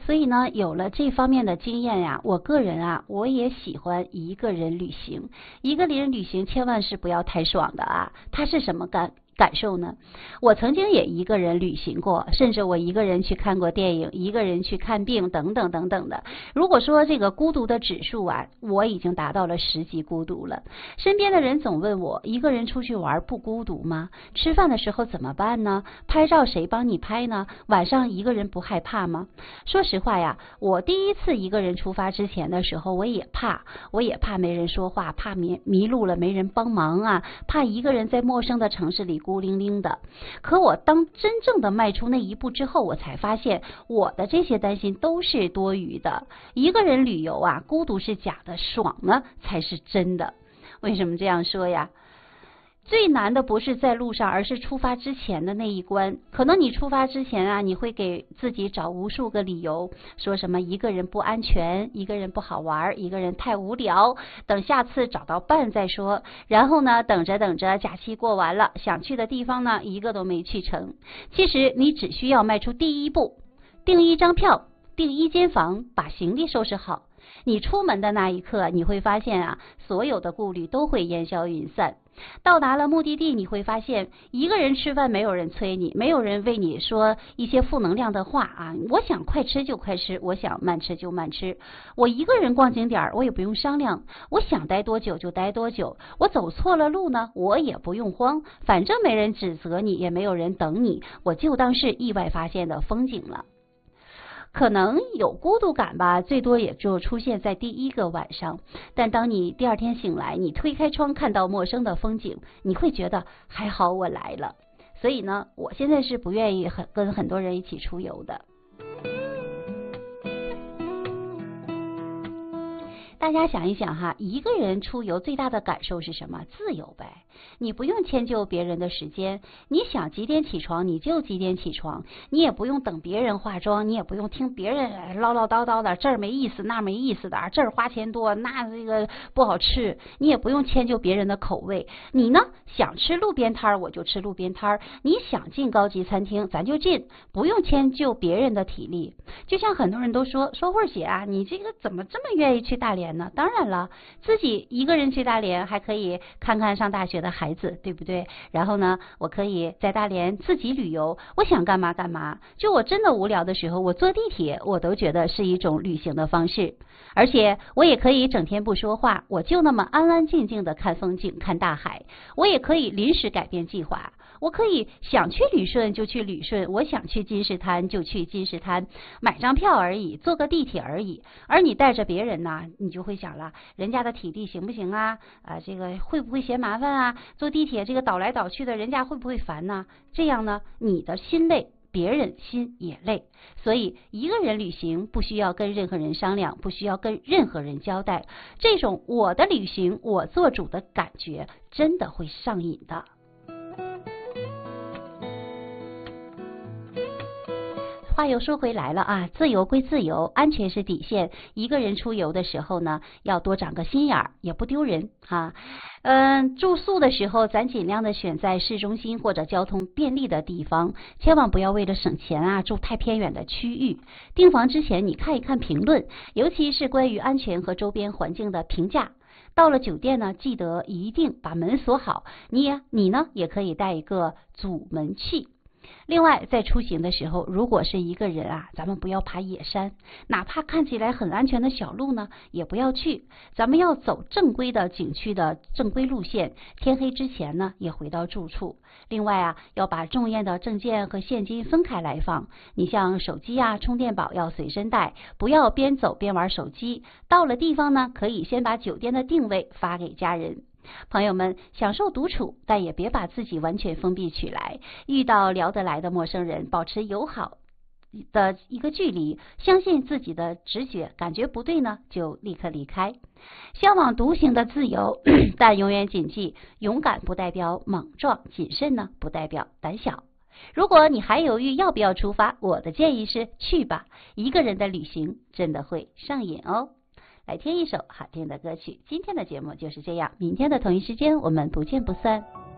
所以呢，有了这方面的经验呀，我个人啊，我也喜欢一个人旅行。一个人旅行千万是不要太爽的啊，它是什么感受呢？我曾经也一个人旅行过，甚至我一个人去看过电影，一个人去看病，等等等等的。如果说这个孤独的指数啊，我已经达到了10级孤独了。身边的人总问我，一个人出去玩不孤独吗？吃饭的时候怎么办呢？拍照谁帮你拍呢？晚上一个人不害怕吗？说实话呀，我第一次一个人出发之前的时候，我也怕没人说话，怕迷路了没人帮忙啊，怕一个人在陌生的城市里孤零零的。可我当真正的迈出那一步之后，我才发现我的这些担心都是多余的。一个人旅游啊，孤独是假的，爽呢才是真的。为什么这样说呀？最难的不是在路上，而是出发之前的那一关。可能你出发之前啊，你会给自己找无数个理由，说什么一个人不安全，一个人不好玩，一个人太无聊，等下次找到伴再说。然后呢，等着假期过完了，想去的地方呢，一个都没去成。其实你只需要迈出第一步，订一张票，订一间房，把行李收拾好。你出门的那一刻，你会发现啊，所有的顾虑都会烟消云散。到达了目的地，你会发现一个人吃饭没有人催你，没有人为你说一些负能量的话啊。我想快吃就快吃，我想慢吃就慢吃。我一个人逛景点，我也不用商量，我想待多久就待多久。我走错了路呢，我也不用慌，反正没人指责你，也没有人等你，我就当是意外发现的风景了。可能有孤独感吧，最多也就出现在第一个晚上。但当你第二天醒来，你推开窗看到陌生的风景，你会觉得还好我来了。所以呢，我现在是不愿意跟很多人一起出游的。大家想一想哈，一个人出游最大的感受是什么？自由呗，你不用迁就别人的时间，你想几点起床你就几点起床，你也不用等别人化妆，你也不用听别人唠唠叨叨的，这儿没意思那没意思的，这儿花钱多那这个不好吃，你也不用迁就别人的口味。你呢，想吃路边摊我就吃路边摊，你想进高级餐厅咱就进，不用迁就别人的体力。就像很多人都说慧姐啊，你这个怎么这么愿意去大连呢？当然了，自己一个人去大连还可以看看上大学的孩子，对不对？然后呢，我可以在大连自己旅游，我想干嘛干嘛。就我真的无聊的时候，我坐地铁我都觉得是一种旅行的方式。而且我也可以整天不说话，我就那么安安静静的看风景看大海。我也可以临时改变计划，我可以想去旅顺就去旅顺，我想去金石滩就去金石滩，买张票而已，坐个地铁而已。而你带着别人呢，你就会想了，人家的体力行不行啊？这个会不会嫌麻烦啊？坐地铁这个倒来倒去的，人家会不会烦呢？这样呢，你的心累，别人心也累。所以一个人旅行不需要跟任何人商量，不需要跟任何人交代，这种我的旅行我做主的感觉真的会上瘾的。话又说回来了啊，自由归自由，安全是底线。一个人出游的时候呢，要多长个心眼儿，也不丢人哈。住宿的时候，咱尽量的选在市中心或者交通便利的地方，千万不要为了省钱啊，住太偏远的区域。订房之前，你看一看评论，尤其是关于安全和周边环境的评价。到了酒店呢，记得一定把门锁好。你呢，也可以带一个阻门器。另外，在出行的时候，如果是一个人啊，咱们不要爬野山，哪怕看起来很安全的小路呢，也不要去。咱们要走正规的景区的正规路线，天黑之前呢，也回到住处。另外啊，要把重要的证件和现金分开来放。你像手机啊、充电宝要随身带，不要边走边玩手机。到了地方呢，可以先把酒店的定位发给家人。朋友们，享受独处，但也别把自己完全封闭起来。遇到聊得来的陌生人，保持友好的一个距离，相信自己的直觉，感觉不对呢，就立刻离开。向往独行的自由，但永远谨记，勇敢不代表莽撞，谨慎呢不代表胆小。如果你还犹豫要不要出发，我的建议是去吧，一个人的旅行真的会上瘾哦。来听一首好听的歌曲，今天的节目就是这样，明天的同一时间我们不见不散。